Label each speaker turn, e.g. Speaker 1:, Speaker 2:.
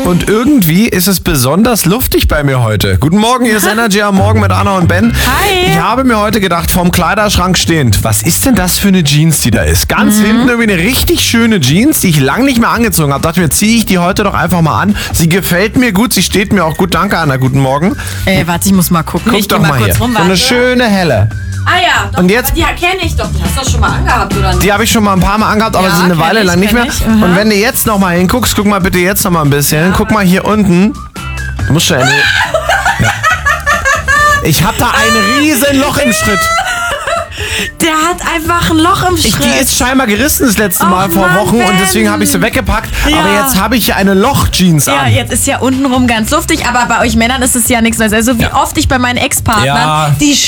Speaker 1: Und irgendwie ist es besonders luftig bei mir heute. Guten Morgen, hier ist Energy am Morgen mit Anna und Ben.
Speaker 2: Hi.
Speaker 1: Ich habe mir heute gedacht, vorm Kleiderschrank stehend, was ist denn das für eine Jeans, die da ist? Ganz hinten irgendwie eine richtig schöne Jeans, die ich lange nicht mehr angezogen habe. Dachte mir, ziehe ich die heute doch einfach mal an. Sie gefällt mir gut, sie steht mir auch gut. Danke, Anna, guten Morgen.
Speaker 2: Warte, ich muss mal gucken.
Speaker 1: Guck
Speaker 2: Ich
Speaker 1: doch
Speaker 2: geh
Speaker 1: mal hier.
Speaker 2: kurz rum,
Speaker 1: So eine
Speaker 2: warte.
Speaker 1: schöne helle.
Speaker 3: Ah ja, doch,
Speaker 1: Und jetzt-
Speaker 3: die kenne ich doch. Die hast du doch schon mal angehabt, oder nicht?
Speaker 1: Die habe ich schon mal ein paar Mal angehabt, aber
Speaker 2: Ja,
Speaker 1: sie ist eine
Speaker 2: kenn
Speaker 1: Weile
Speaker 2: ich,
Speaker 1: lang nicht mehr.
Speaker 2: kenn ich. Aha.
Speaker 1: Und wenn du jetzt noch mal hinguckst, guck mal bitte jetzt noch mal ein bisschen. Guck mal hier unten. Du musst schon... Ja. Ich habe da ein riesen Loch im Schritt.
Speaker 2: Der hat einfach ein Loch im Schritt.
Speaker 1: Die ist scheinbar gerissen das letzte Mal
Speaker 2: Och,
Speaker 1: vor
Speaker 2: Mann,
Speaker 1: Wochen und
Speaker 2: Ben.
Speaker 1: deswegen habe ich sie weggepackt.
Speaker 2: Ja.
Speaker 1: Aber jetzt habe ich hier eine Loch-Jeans
Speaker 2: ja,
Speaker 1: an.
Speaker 2: jetzt ist ja untenrum ganz luftig, aber bei euch Männern ist es ja nichts Neues. Also wie oft ich bei meinen Ex-Partnern
Speaker 1: Ja.
Speaker 2: die